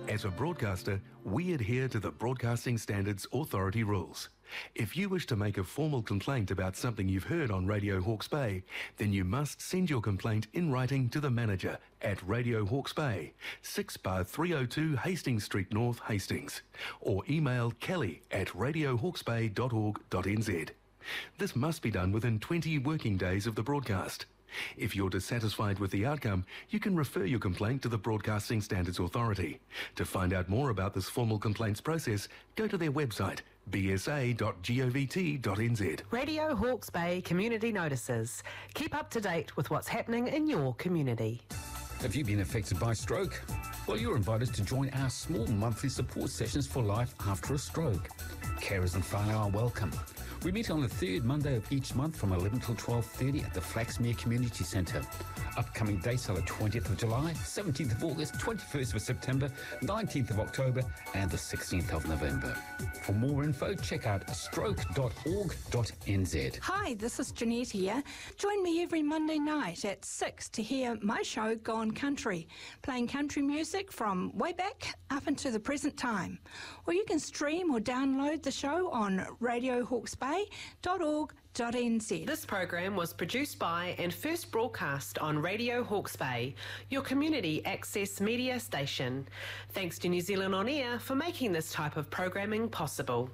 As a broadcaster, we adhere to the Broadcasting Standards Authority rules. If you wish to make a formal complaint about something you've heard on Radio Hawke's Bay, then you must send your complaint in writing to the manager at Radio Hawke's Bay, 6 bar 302 Hastings Street North, Hastings, or email kelly@radiohawksbay.org.nz. This must be done within 20 working days of the broadcast. If you're dissatisfied with the outcome, you can refer your complaint to the Broadcasting Standards Authority. To find out more about this formal complaints process, go to their website, bsa.govt.nz. Radio Hawke's Bay Community Notices. Keep up to date with what's happening in your community. Have you been affected by stroke? Well, you're invited to join our small monthly support sessions for life after a stroke. Carers and whānau are welcome. We meet on the third Monday of each month from 11 till 12:30 at the Flaxmere Community Centre. Upcoming dates are the 20th of July, 17th of August, 21st of September, 19th of October and the 16th of November. For more info, check out stroke.org.nz. Hi, this is Jeanette here. Join me every Monday night at 6 to hear my show Gone Country, playing country music from way back up into the present time. Or you can stream or download the show on radiohawksbay.org.nz. This program was produced by and first broadcast on Radio Hawke's Bay, your community access media station. Thanks to New Zealand On Air for making this type of programming possible.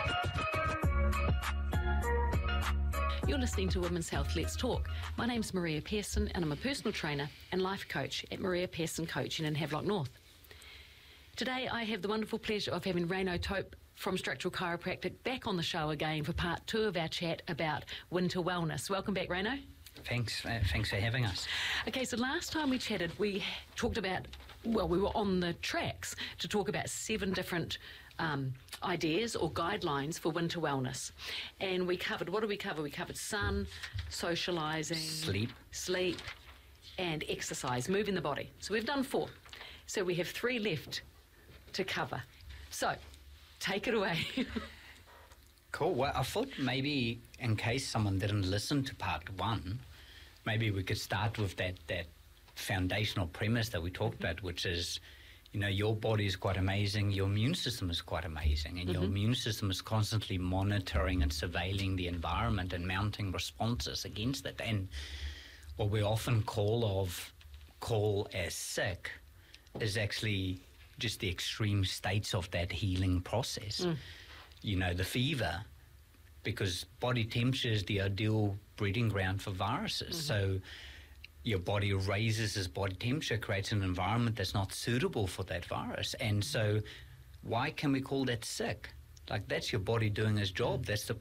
You're listening to Women's Health Let's Talk. My name's Maria Pearson and I'm a personal trainer and life coach at Maria Pearson Coaching in Havelock North. Today I have the wonderful pleasure of having Reino Tope from Structural Chiropractic back on the show again for part 2 of our chat about winter wellness. Welcome back, Reino. Thanks for having us. Okay, so last time we chatted, we talked about, well, we were on the tracks to talk about 7 different ideas or guidelines for winter wellness. And we covered, what did we cover? We covered sun, socialising, sleep, and exercise, moving the body. So we've done 4. So we have 3 left to cover. So, take it away. Cool. Well, I thought maybe in case someone didn't listen to part 1, maybe we could start with that foundational premise that we talked about, which is, you know, your body is quite amazing, your immune system is quite amazing, and your immune system is constantly monitoring and surveilling the environment and mounting responses against it. And what we often call as sick is actually just the extreme states of that healing process. You know, the fever, because body temperature is the ideal breeding ground for viruses. So your body raises its body temperature, creates an environment that's not suitable for that virus. And so why can we call that sick? Like, that's your body doing its job. That's the